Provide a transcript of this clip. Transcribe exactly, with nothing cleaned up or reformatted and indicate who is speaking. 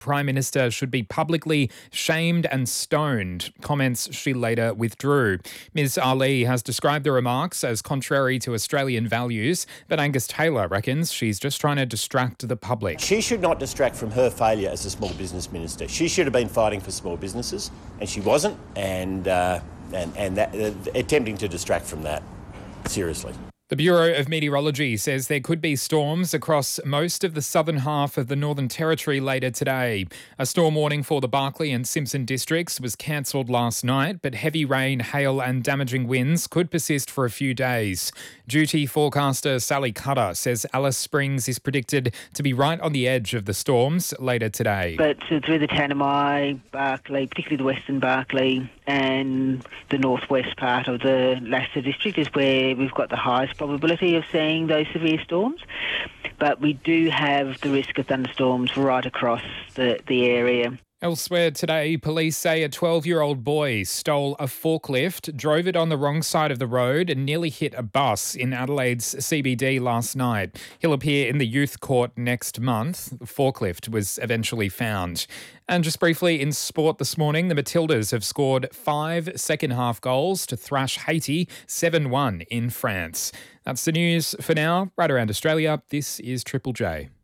Speaker 1: Prime Minister should be publicly shamed and stoned, comments she later withdrew. Ms Ali has described the remarks as contrary to Australian values, but Angus Taylor reckons she's just trying to distract the public.
Speaker 2: She should not distract from her failure as a small business minister. She should have been fighting for small businesses, and she wasn't, and, uh, and, and that, uh, attempting to distract from that, seriously.
Speaker 1: The Bureau of Meteorology says there could be storms across most of the southern half of the Northern Territory later today. A storm warning for the Barkly and Simpson districts was cancelled last night, but heavy rain, hail and damaging winds could persist for a few days. Duty forecaster Sally Cutter says Alice Springs is predicted to be right on the edge of the storms later today.
Speaker 3: But through the Tanami, Barkly, particularly the Western Barkly and the northwest part of the Lassa district is where we've got the highest probability of seeing those severe storms. But we do have the risk of thunderstorms right across the, the area.
Speaker 1: Elsewhere today, police say a twelve-year-old boy stole a forklift, drove it on the wrong side of the road and nearly hit a bus in Adelaide's C B D last night. He'll appear in the youth court next month. The forklift was eventually found. And just briefly in sport this morning, the Matildas have scored five second-half goals to thrash Haiti seven one in France. That's the news for now. Right around Australia, this is Triple J.